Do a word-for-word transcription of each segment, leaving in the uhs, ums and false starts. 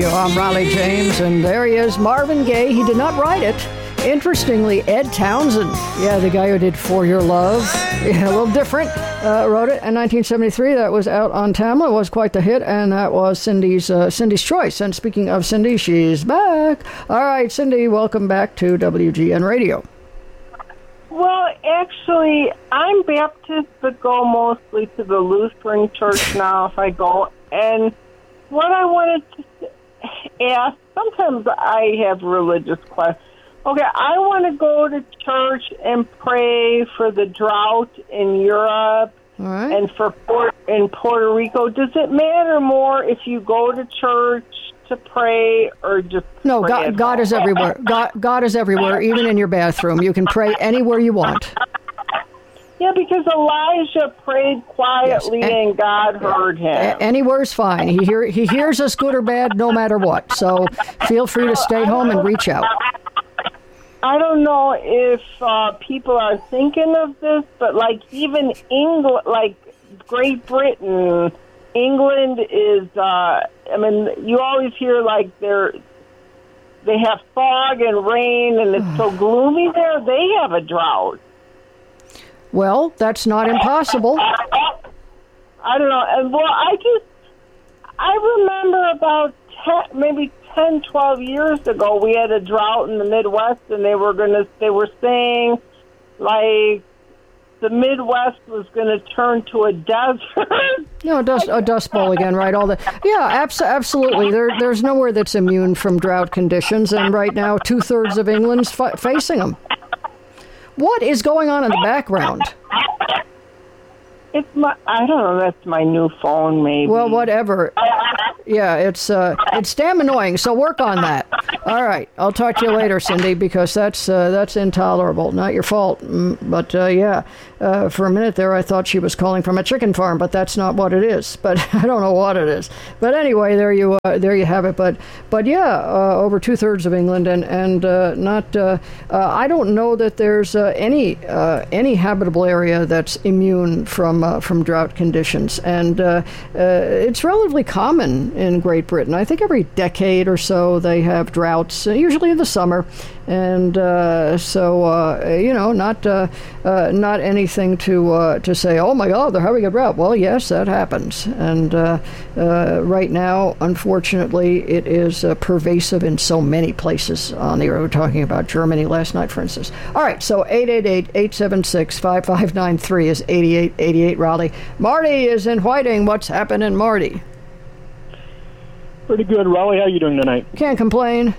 I'm Riley James, and there he is, Marvin Gaye. He did not write it. Interestingly, Ed Townsend, yeah, the guy who did For Your Love, yeah, a little different, uh, wrote it in nineteen seventy-three. That was out on Tamla. It was quite the hit, and that was Cindy's uh, Cindy's Choice. And speaking of Cindy, she's back. All right, Cindy, welcome back to W G N Radio. Well, actually, I'm Baptist, but go mostly to the Lutheran church now if I go. And what I wanted to ask, sometimes I have religious questions. Okay, I want to go to church and pray for the drought in Europe All right. and for Port- in Puerto Rico. Does it matter more if you go to church to pray or just No, pray God, at God home? is everywhere. God, God is everywhere, even in your bathroom. You can pray anywhere you want. Yeah, because Elijah prayed quietly Yes, and- and God heard him. A- Anywhere's fine. He hear he hears us good or bad, no matter what. So feel free to stay home and reach out. I don't know if uh, people are thinking of this, but like even England, like Great Britain, England is. Uh, I mean, you always hear like they're they have fog and rain, and it's so gloomy there. They have a drought. Well, that's not impossible. I don't know. And well, I just I remember about ten, maybe ten, twelve years ago, we had a drought in the Midwest, and they were gonna they were saying like the Midwest was going to turn to a desert. No, a dust, a dust bowl again, right? All the yeah, abs- absolutely. There, there's nowhere that's immune from drought conditions, and right now, two thirds of England's fi- facing them. What is going on in the background? It's my, I don't know, that's my new phone, maybe. Well, whatever. Yeah, it's uh, it's damn annoying, so work on that. All right, I'll talk to you later, Cindy, because that's uh, that's intolerable. Not your fault, mm, but uh, yeah, uh, for a minute there I thought she was calling from a chicken farm, but that's not what it is. But I don't know what it is. But anyway, there you uh, there you have it. But but yeah, uh, over two thirds of England, and and uh, not. Uh, uh, I don't know that there's uh, any uh, any habitable area that's immune from uh, from drought conditions, and uh, uh, it's relatively common in Great Britain. I think every decade or so they have droughts, uh, usually in the summer, and uh, so uh, you know, not uh, uh, not anything to uh, to say, oh my God, they're having a drought. Well, yes, that happens, and uh, uh, right now, unfortunately, it is uh, pervasive in so many places on the earth. We were talking about Germany last night, for instance. All right, so eight eight eight, eight seven six, five five nine three is eighty-eight eighty-eight, Raleigh. Marty is in Whiting. What's happening, Marty? Pretty good, Raleigh. How are you doing tonight? Can't complain.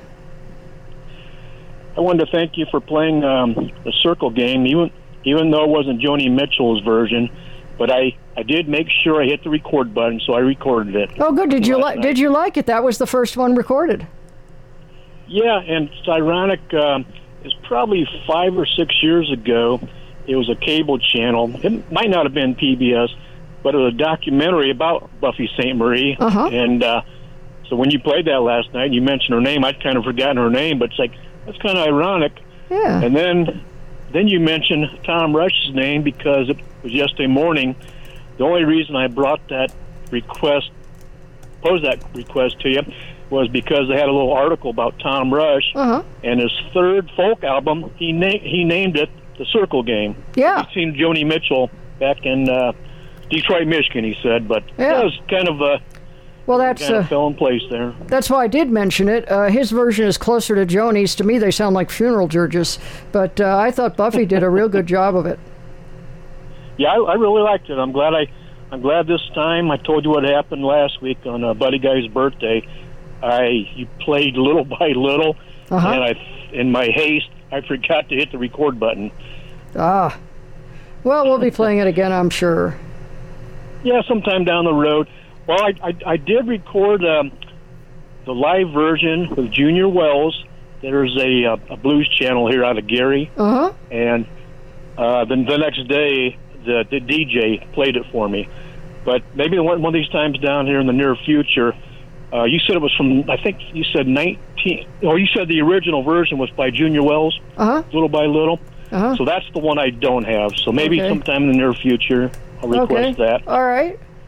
I wanted to thank you for playing um, the circle game, even even though it wasn't Joni Mitchell's version. But I, I did make sure I hit the record button, so I recorded it. Oh, good. Did you like? Did you like it? That was the first one recorded. Yeah, and it's ironic. Um, it's probably five or six years ago. It was a cable channel. It might not have been P B S, but it was a documentary about Buffy Sainte Marie. Uh-huh. And uh, so when you played that last night, you mentioned her name. I'd kind of forgotten her name, but it's like, that's kind of ironic. Yeah. And then then you mentioned Tom Rush's name because it was yesterday morning. The only reason I brought that request, posed that request to you, was because they had a little article about Tom Rush. Uh-huh. And his third folk album, he, na- he named it The Circle Game. Yeah. He'd seen Joni Mitchell back in uh, Detroit, Michigan, he said. But Yeah. it was kind of a... Well, that's kind of uh, fell in place there. that's why I did mention it. Uh, his version is closer to Joni's. To me, they sound like funeral dirges. But uh, I thought Buffy did a real good job of it. Yeah, I, I really liked it. I'm glad I, I'm glad this time. I told you what happened last week on uh, Buddy Guy's birthday. I you played little by little, Uh-huh. and I, in my haste, I forgot to hit the record button. Ah. Well, we'll be playing it again, I'm sure. Yeah, sometime down the road. Well, I, I, I did record um, the live version with Junior Wells. There's a, uh, a blues channel here out of Gary. Uh-huh. And uh, then the next day, the, the D J played it for me. But maybe one, one of these times down here in the near future, uh, you said it was from, I think you said nineteen, or you said the original version was by Junior Wells, Uh-huh. Little by Little. Uh-huh. So that's the one I don't have. So maybe Okay. sometime in the near future, I'll request Okay. that. All right.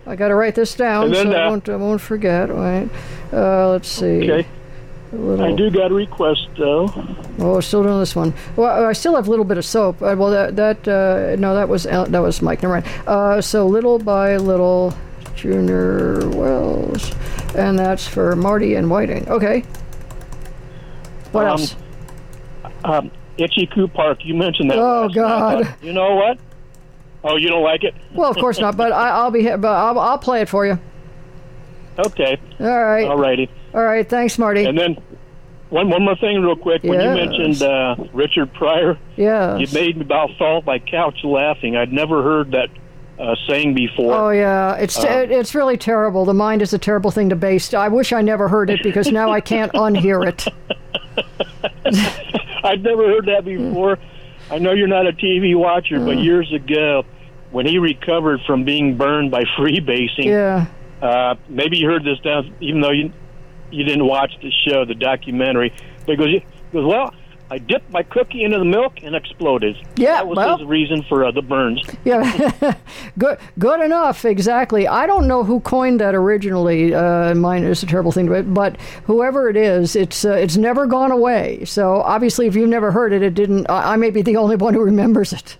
I got to write this down then, so uh, I won't I won't forget. Right. Uh, let's see. Okay. Little, I do got a request though. Oh, still doing this one. Well, I still have a little bit of soap. Uh, well, that that uh, no, that was that was Mike. Never mind. Uh, so Little by Little, Junior Wells, and that's for Marty and Whiting. Okay. What um, else? Um, Itchy Coo Park. You mentioned that. Oh last God. night, but you know what? Oh, you don't like it? Well, of course not. But I, I'll be. But I'll, I'll play it for you. Okay. All right. All righty. All right. Thanks, Marty. And then one one more thing, real quick. When Yes. you mentioned uh, Richard Pryor, Yes. you made me about fall off my couch laughing. I'd never heard that uh, saying before. Oh yeah, it's Uh, it, it's really terrible. The mind is a terrible thing to base. I wish I never heard it because now I can't unhear it. I'd never heard that before. I know you're not a T V watcher, but years ago, when he recovered from being burned by freebasing, Yeah. uh, maybe you heard this down, even though you you didn't watch the show, the documentary. But he goes, he goes, well, I dipped my cookie into the milk and exploded. Yeah, that was well- his reason for uh, the burns. Yeah, good, good enough. Exactly. I don't know who coined that originally. Uh, mine is a terrible thing, but but whoever it is, it's uh, it's never gone away. So obviously, if you've never heard it, it didn't. I, I may be the only one who remembers it.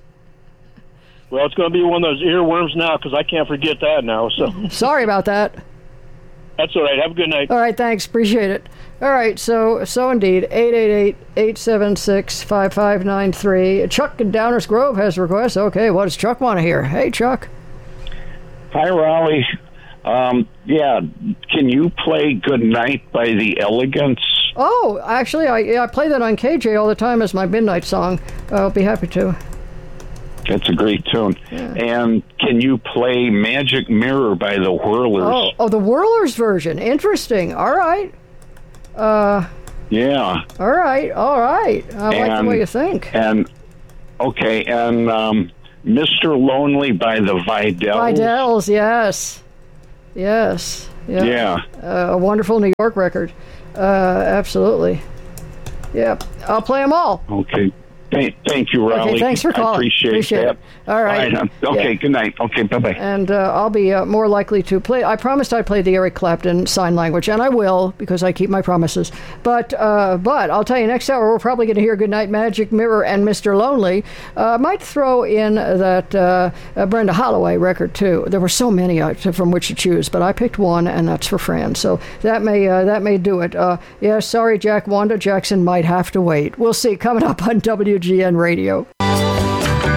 Well, it's going to be one of those earworms now because I can't forget that now. So Sorry about that. that's all right. Have a good night. All right, thanks. Appreciate it. All right, so so indeed, eight eight eight, eight seven six, five five nine three. Chuck in Downers Grove has a request. Okay, what does Chuck want to hear? Hey, Chuck. Hi, Raleigh. Um, yeah, can you play Good Night by the Elegants? Oh, actually, I yeah, I play that on K J all the time as my midnight song. I'll be happy to. That's a great tune. Yeah. And can you play Magic Mirror by the Whirlers? Oh, oh, the Whirlers version. Interesting. All right. Uh, Yeah. all right, all right. I like the And- way you think. And, okay, and um, Mister Lonely by the Vidals. Vidals, yes. Yes. Yeah. Yeah. Uh, a wonderful New York record. Uh, absolutely. Yeah, I'll play them all. Okay. Thank, thank you, Raleigh. Okay, thanks for calling. I appreciate, Appreciate that. it. All right. um, okay, Yeah. good night. Okay, bye-bye. And uh, I'll be uh, more likely to play. I promised I'd play the Eric Clapton sign language, and I will because I keep my promises. But uh, but I'll tell you, next hour we're probably going to hear Goodnight Magic Mirror and Mister Lonely. Uh, might throw in that uh, uh, Brenda Holloway record too. There were so many uh, to, from which to choose, but I picked one, and that's for Fran. So that may uh, that may do it. Uh, yeah, sorry, Jack. Wanda Jackson might have to wait. We'll see. Coming up on W G N Radio.